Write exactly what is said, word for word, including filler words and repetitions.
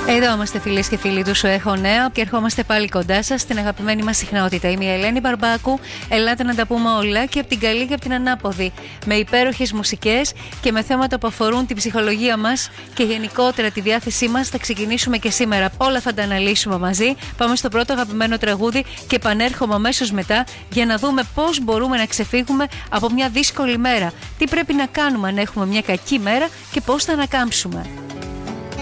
Εδώ είμαστε φίλες και φίλοι του Σου Έχω Νέα και ερχόμαστε πάλι κοντά σας στην αγαπημένη μας συχνότητα. Είμαι η Ελένη Μπαρμπάκου. Ελάτε να τα πούμε όλα και από την καλή και από την ανάποδη. Με υπέροχες μουσικές και με θέματα που αφορούν την ψυχολογία μας και γενικότερα τη διάθεσή μας. Θα ξεκινήσουμε και σήμερα. Όλα θα τα αναλύσουμε μαζί. Πάμε στο πρώτο αγαπημένο τραγούδι και επανέρχομαι αμέσως μετά για να δούμε πώς μπορούμε να ξεφύγουμε από μια δύσκολη μέρα. Τι πρέπει να κάνουμε αν έχουμε μια κακή μέρα και πώς θα ανακάμψουμε.